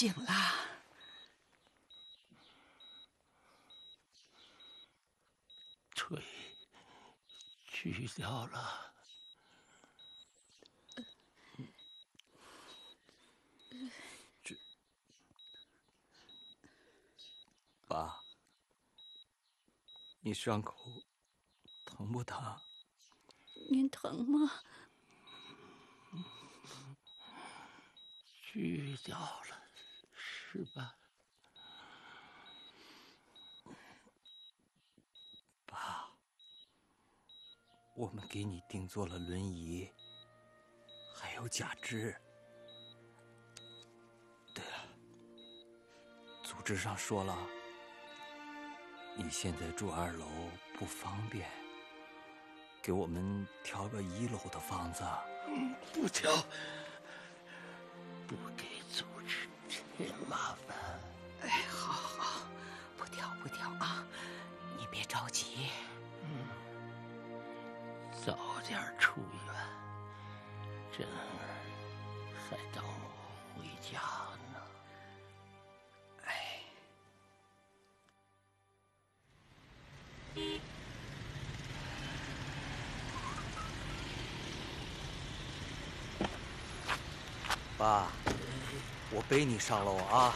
醒了。 腿锯掉了。 爸，你伤口疼不疼？ 您疼吗？ 锯掉了，是吧？ 爸，我们给你定做了轮椅，还有假肢。对了，组织上说了，你现在住2楼不方便，给我们挑个1楼的房子。 不挑，不给组织添麻烦。 哎，好，不挑啊，你别着急。 早点出院，珍儿还等我回家呢。 哎， 爸，我背你上楼啊。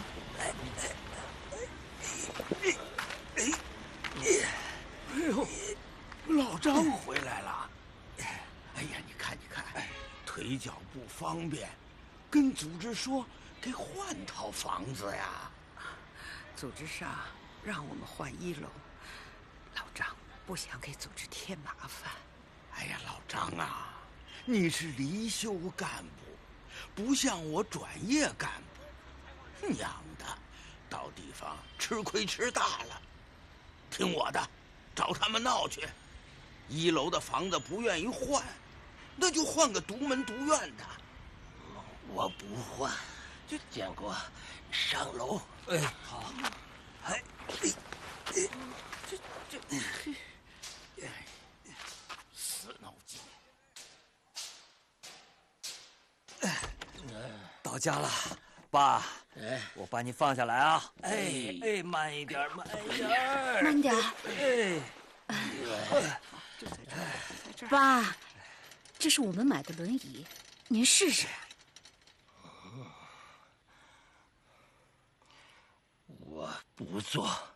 哎呦，老张回来了！哎呀，你看，腿脚不方便，跟组织说给换套房子呀。 组织上让我们换1楼，老张不想给组织添麻烦。 哎呀，老张啊，你是离休干部，不像我转业干部，娘的，到地方吃亏吃大了。听我的，找他们闹去。1楼的房子不愿意换，那就换个独门独院的。我不换，就建国上楼。 哎，好。哎， 死脑筋。 到家了，爸。 哎， 我把你放下来啊！ 哎， 慢一点， 慢点。爸，这是我们买的轮椅，您试试。 我不坐。